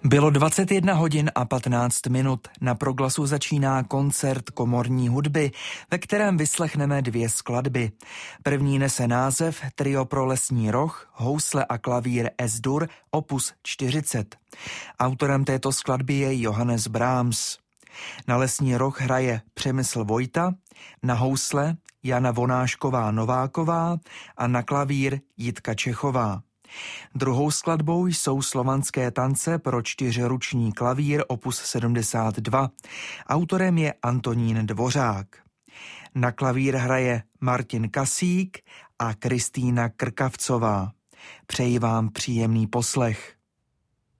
Bylo 21 hodin a 15 minut. Na Proglasu začíná koncert komorní hudby, ve kterém vyslechneme 2 skladby. První nese název Trio pro lesní roh, housle a klavír S-dur, opus 40. Autorem této skladby je Johannes Brahms. Na lesní roh hraje Přemysl Vojta, na housle Jana Vonášková-Nováková a na klavír Jitka Čechová. Druhou skladbou jsou Slovanské tance pro 4ruční klavír opus 72. Autorem je Antonín Dvořák. Na klavír hraje Martin Kasík a Kristýna Krkavcová. Přeji vám příjemný poslech.